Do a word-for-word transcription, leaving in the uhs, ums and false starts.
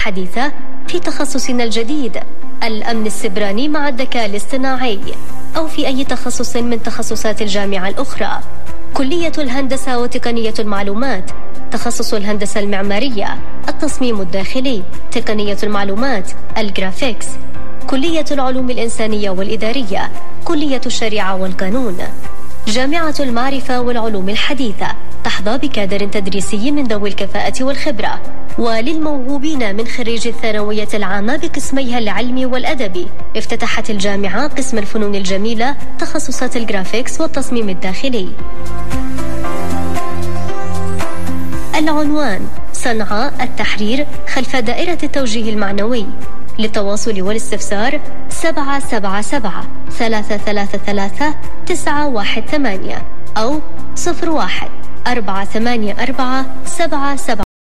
الحديثة في تخصصنا الجديد الأمن السبراني مع الذكاء الاصطناعي، أو في أي تخصص من تخصصات الجامعة الأخرى. كلية الهندسة وتقنية المعلومات، تخصص الهندسة المعمارية، التصميم الداخلي، تقنية المعلومات، الجرافيكس. كلية العلوم الإنسانية والإدارية، كلية الشريعة والقانون. جامعة المعرفة والعلوم الحديثة تحظى بكادر تدريسي من ذوي الكفاءة والخبرة. وللموهوبين من خريج الثانوية العامة بقسميها العلمي والأدبي، افتتحت الجامعة قسم الفنون الجميلة تخصصات الجرافيكس والتصميم الداخلي. العنوان: صنعاء التحرير خلف دائرة التوجيه المعنوي. للتواصل والاستفسار سبعة سبعة سبعة ثلاثة ثلاثة ثلاثة تسعة واحد ثمانية أو صفر واحد أربعة ثمانية أربعة سبعة سبعة.